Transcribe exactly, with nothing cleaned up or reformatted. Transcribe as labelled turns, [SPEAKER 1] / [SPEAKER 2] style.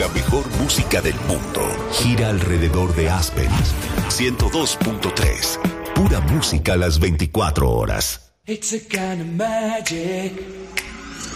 [SPEAKER 1] La mejor música del mundo gira alrededor de Aspen. ciento dos punto tres. Pura música a las veinticuatro horas.
[SPEAKER 2] It's a kind of magic.